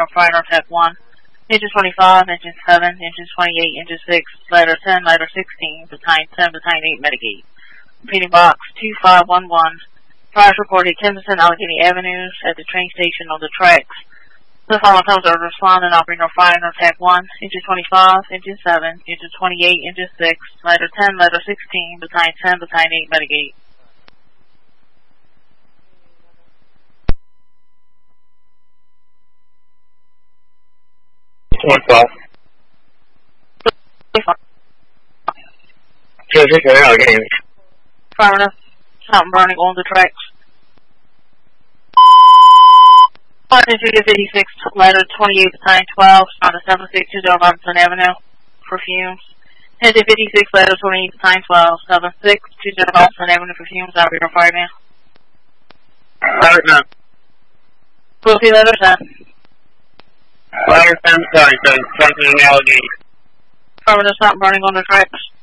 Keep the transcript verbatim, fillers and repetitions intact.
Fire Tech one. Engine twenty-five, Engine seven, Engine twenty-eight, Engine six, Ladder ten, Ladder sixteen, Battalion ten, Battalion eight, Mitigate. Repeating box two five one one. Fires reported ten percent Allegheny Avenues at the train station on the tracks. The following times are responding operating on Fire Tech one, Engine twenty-five, Engine seven, Engine twenty-eight, Engine six, Ladder ten, Ladder sixteen, Battalion ten, Battalion eight, Mitigate. twenty-five. twenty-six and Allegheny. Fire something burning on the tracks. Engine fifty-six, Ladder twenty-eight, Battalion twelve, on the seven six two zero Robinson Avenue for fumes. Engine fifty-six, Ladder twenty-eight, Battalion twelve, seven six two zero Robinson Avenue for fumes. Operator on Fire Man. Ladder ten. Cruelty Ladder ten. Ladder ten, sorry, sorry, something in Allegheny. Fire something burning on the tracks.